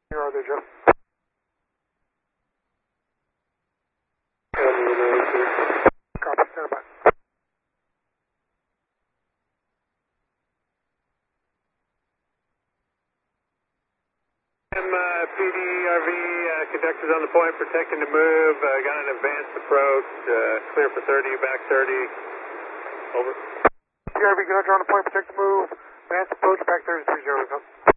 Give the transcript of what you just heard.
Here are they, Jeff? Copy, stand by. PD RV conductors on the point, protecting the move. Got an advanced approach. Clear for 30, back 30. Over. PRV conductor on the point, protect the move. Advanced approach, back 30, 30, go.